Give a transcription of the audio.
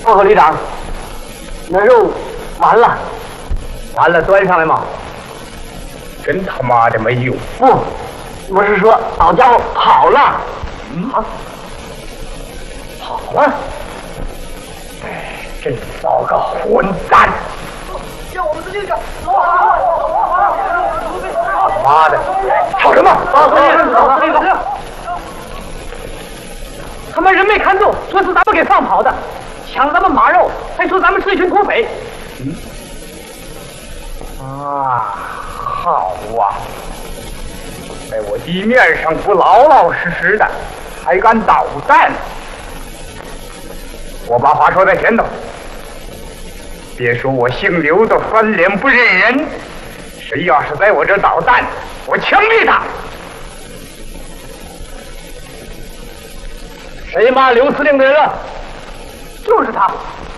报告旅长，那肉完了， 完了端上来吗？真他妈的没用！ 不，我是说老家伙跑了。 啊，跑了！哎，这糟糕混蛋！ 叫我们的旅长， 妈的，吵什么？ 他们人没看住，说是咱们给放跑的，抢咱们马肉，还说咱们是一群土匪。 好啊！在我地面上不老老实实的，还敢捣蛋！我把话说在前头，别说我姓刘的翻脸不认人，谁要是在我这捣蛋，我枪毙他！ 谁骂刘司令的人了？就是他。